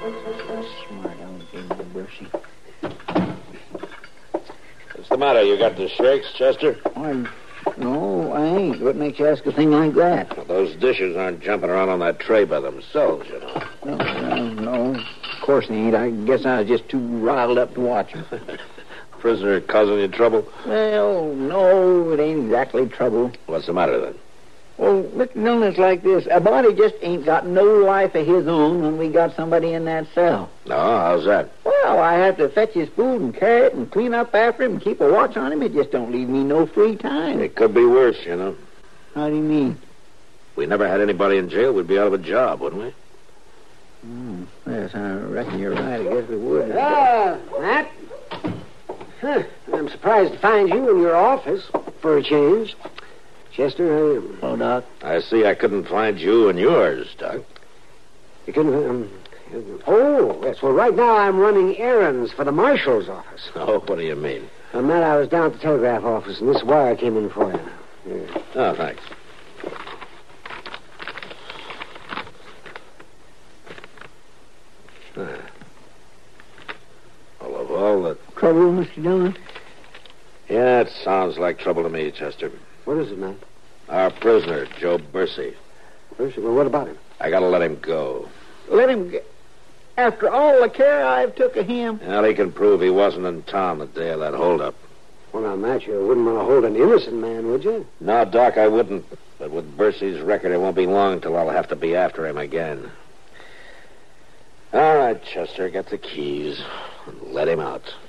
Smart aleck, Bercy. What's the matter? You got the shakes, Chester? No, I ain't. What makes you ask a thing like that? Well, those dishes aren't jumping around on that tray by themselves, you know. No, of course they ain't. I guess I was just too riled up to watch them. Prisoner causing you trouble? Well, no, it ain't exactly trouble. What's the matter, then? Well, Mr. Dillon, it's like this. A body just ain't got no life of his own when we got somebody in that cell. No, how's that? Well, I have to fetch his food and carry it and clean up after him and keep a watch on him. It just don't leave me no free time. It could be worse, you know. How do you mean? If we never had anybody in jail, we'd be out of a job, wouldn't we? Yes, I reckon you're right. I guess we would. Matt? Huh. I'm surprised to find you in your office for a change. Chester, Hello, Doc. I see I couldn't find you in yours, Doc. You couldn't... Oh, yes. Well, right now I'm running errands for the marshal's office. Oh, what do you mean? Matt, I was down at the telegraph office, and this wire came in for you. Here. Oh, thanks. Well, of all the... Trouble, Mr. Dillon? Yeah, it sounds like trouble to me, Chester. What is it, Matt? Our prisoner, Joe Bercy. Well, what about him? I gotta let him go. Let him go. After all the care I've took of him. Well, he can prove he wasn't in town the day of that holdup. Well, now, Matt, you wouldn't want to hold an innocent man, would you? No, Doc, I wouldn't. But with Bercy's record, it won't be long till I'll have to be after him again. All right, Chester, get the keys and let him out.